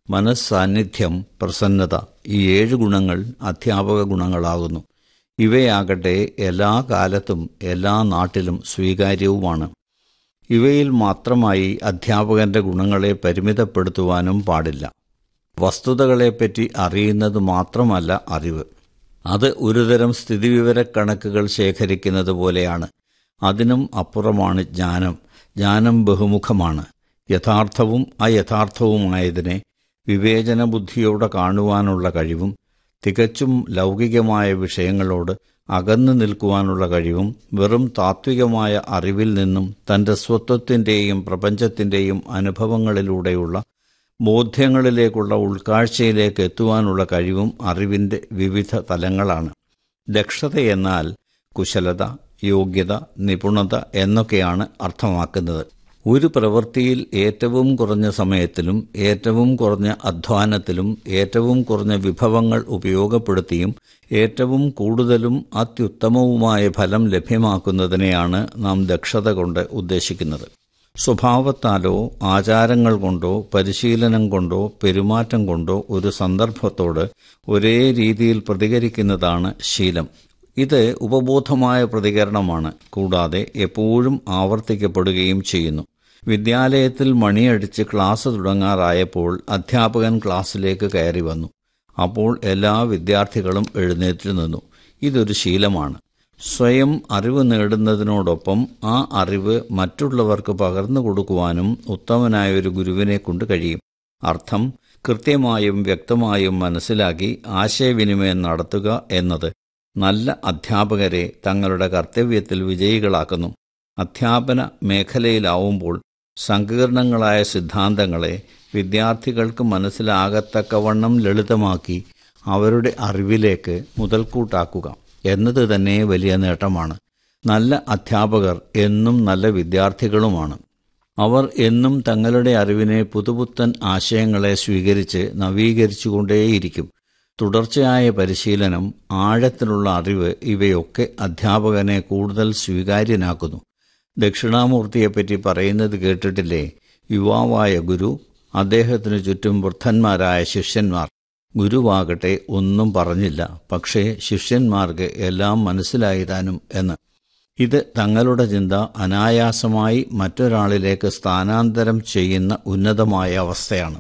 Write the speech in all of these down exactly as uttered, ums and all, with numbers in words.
മനസ്സാന്നിധ്യം, പ്രസന്നത, ഈ ഏഴ് ഗുണങ്ങൾ അധ്യാപക ഗുണങ്ങളാകുന്നു. ഇവയാകട്ടെ എല്ലാ കാലത്തും എല്ലാ നാട്ടിലും സ്വീകാര്യവുമാണ്. ഇവയിൽ മാത്രമായി അധ്യാപകന്റെ ഗുണങ്ങളെ പരിമിതപ്പെടുത്തുവാനും പാടില്ല. വസ്തുതകളെപ്പറ്റി അറിയുന്നത് മാത്രമല്ല അറിവ്. അത് ഒരുതരം സ്ഥിതിവിവരക്കണക്കുകൾ ശേഖരിക്കുന്നത് പോലെയാണ്. അതിനും അപ്പുറമാണ് ജ്ഞാനം. ജ്ഞാനം ബഹുമുഖമാണ്. യഥാർത്ഥവും അയഥാർത്ഥവുമായതിനെ വിവേചന ബുദ്ധിയോടെ കാണുവാനുള്ള കഴിവും തികച്ചും ലൗകികമായ വിഷയങ്ങളോട് അകന്നു നിൽക്കുവാനുള്ള കഴിവും വെറും താത്വികമായ അറിവിൽ നിന്നും തൻ്റെ സ്വത്വത്തിൻ്റെയും പ്രപഞ്ചത്തിൻ്റെയും അനുഭവങ്ങളിലൂടെയുള്ള ബോധ്യങ്ങളിലേക്കുള്ള ഉൾക്കാഴ്ചയിലേക്ക് എത്തുവാനുള്ള കഴിവും അറിവിൻ്റെ വിവിധ തലങ്ങളാണ്. ദക്ഷതയെന്നാൽ കുശലത, യോഗ്യത, നിപുണത എന്നൊക്കെയാണ് അർത്ഥമാക്കുന്നത്. ഒരു പ്രവൃത്തിയിൽ ഏറ്റവും കുറഞ്ഞ സമയത്തിലും ഏറ്റവും കുറഞ്ഞ അധ്വാനത്തിലും ഏറ്റവും കുറഞ്ഞ വിഭവങ്ങൾ ഉപയോഗപ്പെടുത്തിയും ഏറ്റവും കൂടുതലും അത്യുത്തമവുമായ ഫലം ലഭ്യമാക്കുന്നതിനെയാണ് നാം ദക്ഷത കൊണ്ട് ഉദ്ദേശിക്കുന്നത്. സ്വഭാവത്താലോ ആചാരങ്ങൾ കൊണ്ടോ പരിശീലനം കൊണ്ടോ പെരുമാറ്റം കൊണ്ടോ ഒരു സന്ദർഭത്തോട് ഒരേ രീതിയിൽ പ്രതികരിക്കുന്നതാണ് ശീലം. ഇത് ഉപബോധമായ പ്രതികരണമാണ്, കൂടാതെ എപ്പോഴും ആവർത്തിക്കപ്പെടുകയും ചെയ്യുന്നു. വിദ്യാലയത്തിൽ മണിയടിച്ച് ക്ലാസ് തുടങ്ങാറായപ്പോൾ അധ്യാപകൻ ക്ലാസ്സിലേക്ക് കയറി വന്നു. അപ്പോൾ എല്ലാ വിദ്യാർത്ഥികളും എഴുന്നേറ്റ് നിന്നു. ഇതൊരു ശീലമാണ്. സ്വയം അറിവ് നേടുന്നതിനോടൊപ്പം ആ അറിവ് മറ്റുള്ളവർക്ക് പകർന്നു കൊടുക്കുവാനും ഉത്തമനായ ഒരു ഗുരുവിനെ കൊണ്ട് കഴിയും. അർത്ഥം കൃത്യമായും വ്യക്തമായും മനസ്സിലാക്കി ആശയവിനിമയം നടത്തുക എന്നത് നല്ല അധ്യാപകരെ തങ്ങളുടെ കർത്തവ്യത്തിൽ വിജയികളാക്കുന്നു. അധ്യാപന മേഖലയിലാവുമ്പോൾ സങ്കീർണങ്ങളായ സിദ്ധാന്തങ്ങളെ വിദ്യാർത്ഥികൾക്ക് മനസ്സിലാകത്തക്കവണ്ണം ലളിതമാക്കി അവരുടെ അറിവിലേക്ക് മുതൽക്കൂട്ടാക്കുക എന്നത് തന്നെ വലിയ നേട്ടമാണ്. നല്ല അധ്യാപകർ എന്നും നല്ല വിദ്യാർത്ഥികളുമാണ്. അവർ എന്നും തങ്ങളുടെ അറിവിനെ പുതുപുത്തൻ ആശയങ്ങളെ സ്വീകരിച്ച് നവീകരിച്ചുകൊണ്ടേയിരിക്കും. തുടർച്ചയായ പരിശീലനം, ആഴത്തിലുള്ള അറിവ് ഇവയൊക്കെ അധ്യാപകനെ കൂടുതൽ സ്വീകാര്യനാക്കുന്നു. ദക്ഷിണാമൂർത്തിയെപ്പറ്റി പറയുന്നത് കേട്ടിട്ടില്ലേ? യുവാവായ ഗുരു, അദ്ദേഹത്തിനു ചുറ്റും വൃദ്ധന്മാരായ ശിഷ്യന്മാർ. ഗുരുവാകട്ടെ ഒന്നും പറഞ്ഞില്ല, പക്ഷേ ശിഷ്യന്മാർക്ക് എല്ലാം മനസ്സിലായി താനും എന്ന്. ഇത് തങ്ങളുടെ ചിന്ത അനായാസമായി മറ്റൊരാളിലേക്ക് സ്ഥാനാന്തരം ചെയ്യുന്ന ഉന്നതമായ അവസ്ഥയാണ്.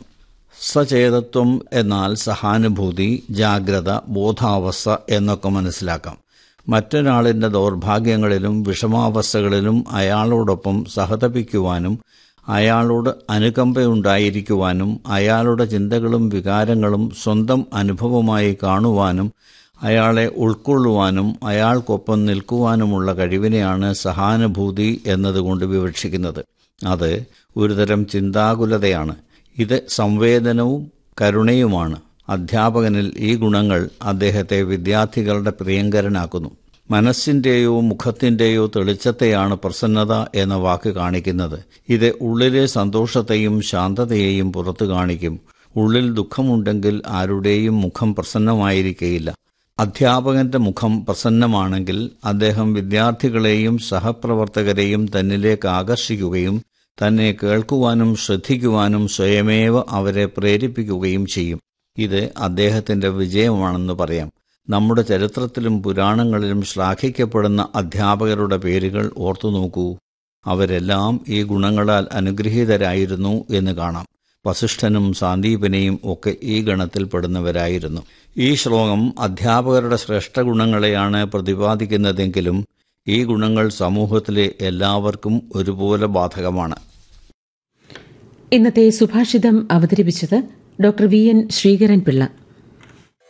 സചേതത്വം എന്നാൽ സഹാനുഭൂതി, ജാഗ്രത, ബോധാവസ്ഥ എന്നൊക്കെ മനസ്സിലാക്കാം. മറ്റൊരാളിൻ്റെ ദൗർഭാഗ്യങ്ങളിലും വിഷമാവസ്ഥകളിലും അയാളോടൊപ്പം സഹതപിക്കുവാനും അയാളോട് അനുകമ്പയുണ്ടായിരിക്കുവാനും അയാളുടെ ചിന്തകളും വികാരങ്ങളും സ്വന്തം അനുഭവമായി കാണുവാനും അയാളെ ഉൾക്കൊള്ളുവാനും അയാൾക്കൊപ്പം നിൽക്കുവാനുമുള്ള കഴിവിനെയാണ് സഹാനുഭൂതി എന്നതുകൊണ്ട് വിവക്ഷിക്കുന്നത്. അത് ഒരുതരം ചിന്താകുലതയാണ്. ഇത് സംവേദനവും കരുണയുമാണ്. അധ്യാപകനിൽ ഈ ഗുണങ്ങൾ അദ്ദേഹത്തെ വിദ്യാർത്ഥികളുടെ പ്രിയങ്കരനാക്കുന്നു. മനസ്സിൻ്റെയോ മുഖത്തിൻ്റെയോ തെളിച്ചത്തെയാണ് പ്രസന്നത എന്ന വാക്ക് കാണിക്കുന്നത്. ഇത് ഉള്ളിലെ സന്തോഷത്തെയും ശാന്തതയെയും പുറത്തു കാണിക്കും. ഉള്ളിൽ ദുഃഖമുണ്ടെങ്കിൽ ആരുടെയും മുഖം പ്രസന്നമായിരിക്കയില്ല. അധ്യാപകന്റെ മുഖം പ്രസന്നമാണെങ്കിൽ അദ്ദേഹം വിദ്യാർത്ഥികളെയും സഹപ്രവർത്തകരെയും തന്നിലേക്ക് ആകർഷിക്കുകയും തന്നെ കേൾക്കുവാനും ശ്രദ്ധിക്കുവാനും സ്വയമേവ അവരെ പ്രേരിപ്പിക്കുകയും ചെയ്യും. ഇത് അദ്ദേഹത്തിന്റെ വിജയമാണെന്ന് പറയാം. നമ്മുടെ ചരിത്രത്തിലും പുരാണങ്ങളിലും ശ്ലാഘിക്കപ്പെടുന്ന അധ്യാപകരുടെ പേരുകൾ ഓർത്തുനോക്കൂ. അവരെല്ലാം ഈ ഗുണങ്ങളാൽ അനുഗ്രഹീതരായിരുന്നു എന്ന് കാണാം. വസിഷ്ഠനും സാന്ദീപനെയും ഒക്കെ ഈ ഗണത്തിൽപ്പെടുന്നവരായിരുന്നു. ഈ ശ്ലോകം അധ്യാപകരുടെ ശ്രേഷ്ഠ ഗുണങ്ങളെയാണ് പ്രതിപാദിക്കുന്നതെങ്കിലും ഈ ഗുണങ്ങൾ സമൂഹത്തിലെ എല്ലാവർക്കും ഒരുപോലെ ബാധകമാണ്. ഇന്നത്തെ സുഭാഷിതം അവതരിപ്പിച്ചത് doctor V N Sreekaran Pillai.